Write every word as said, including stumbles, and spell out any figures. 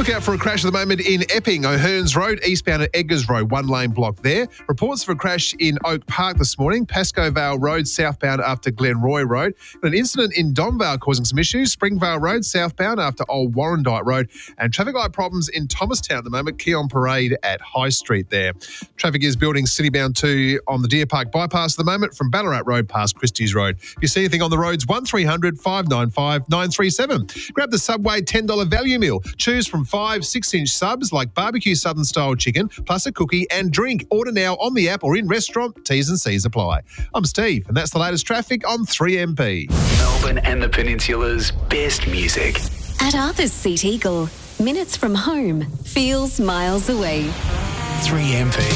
Look out for a crash at the moment in Epping, O'Hearns Road, eastbound at Edgars Road, one lane block there. Reports of a crash in Oak Park this morning, Pascoe Vale Road, southbound after Glenroy Road. An incident in Domvale causing some issues, Springvale Road, southbound after Old Warrandyte Road, and traffic light problems in Thomastown at the moment, Keon Parade at High Street there. Traffic is building citybound two on the Deer Park bypass at the moment from Ballarat Road past Christie's Road. If you see anything on the roads, one three hundred, five nine five, nine three seven. Grab the Subway ten dollars value meal. Choose from five six-inch subs like barbecue southern-style chicken, plus a cookie and drink. Order now on the app or in restaurant. T's and C's apply. I'm Steve, and that's the latest traffic on three M P. Melbourne and the Peninsula's best music. At Arthur's Seat Eagle, minutes from home feels miles away. three M P.